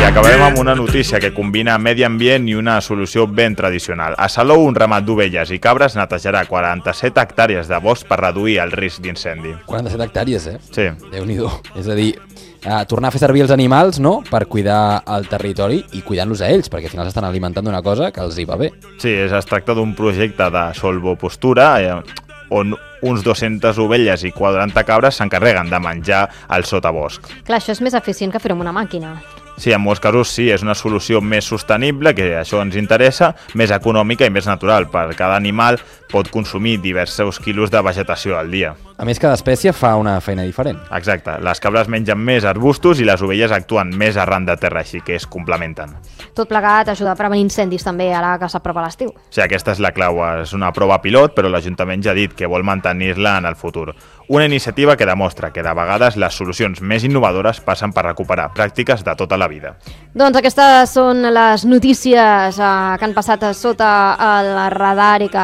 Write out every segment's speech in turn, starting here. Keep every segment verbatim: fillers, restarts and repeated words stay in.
acabarem amb una notícia que combina medi ambient i una solució ben tradicional. A Salou, un ramat d'ovelles i cabres netejarà quaranta-set hectàrees de bosc per reduir el risc d'incendi. quaranta-set hectàrees, eh? Sí. Déu-n'hi-do. És a dir, eh, tornar a fer servir els animals, no?, per cuidar el territori i cuidant-los a ells, perquè al final s'estan alimentant d'una cosa que els hi va bé. Sí, es, es tracta d'un projecte de solvopostura eh, on uns dos-centes ovelles i quaranta cabres s'encarreguen de menjar al sotabosc. Clar, això és més eficient que fer-ho amb una màquina. Sí, en molts casos sí, és una solució més sostenible, que això ens interessa, més econòmica i més natural. Per cada animal pot consumir diversos quilos de vegetació al dia. A més, cada espècie fa una feina diferent. Exacte, les cabres mengen més arbustos i les ovelles actuen més arran de terra, així que es complementen. Tot plegat ajuda a prevenir incendis també, ara que s'apropa l'estiu. Sí, aquesta és la clau, és una prova pilot, però l'Ajuntament ja ha dit que vol mantenir-la en el futur. Una iniciativa que demostra que de vegades les solucions més innovadores passen per recuperar pràctiques de tota la vida. Doncs aquestes són les notícies eh, que han passat sota el radar i que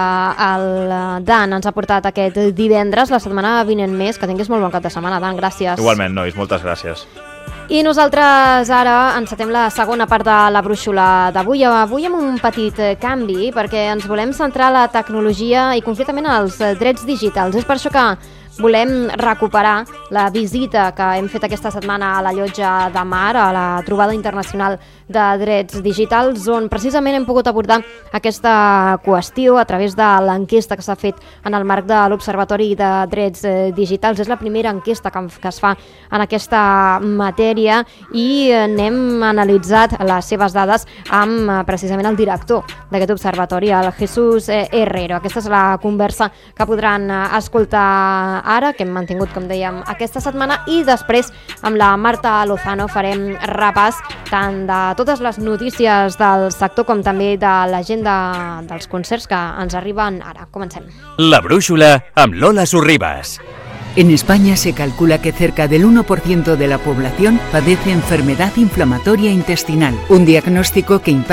el Dan ens ha portat aquest divendres. La setmana vinent més, que tinguis molt bon cap de setmana, Dan, gràcies. Igualment, nois, moltes gràcies. I nosaltres ara encetem la segona part de la brúixola d'avui. Avui amb un petit canvi, perquè ens volem centrar en la tecnologia i concretament als drets digitals. És per això que volem recuperar la visita que hem fet aquesta setmana a la Llotja de Mar, a la trobada internacional de drets digitals, on precisament hem pogut abordar aquesta qüestió a través de l'enquesta que s'ha fet en el marc de l'Observatori de Drets Digitals. És la primera enquesta que es fa en aquesta matèria i n'hem analitzat les seves dades amb precisament el director d'aquest observatori, el Jesús Herrero. Aquesta és la conversa que podran escoltar ara, que hem mantingut, com dèiem, aquesta setmana, i després amb la Marta Lozano farem repàs tant de totes les notícies del sector com també de l'agenda dels concerts que ens arriben ara. Comencem. La brúixola amb Lola Sorribas. En España se calcula que cerca del uno por ciento de la población padece enfermedad inflamatoria intestinal, un diagnóstico que impacta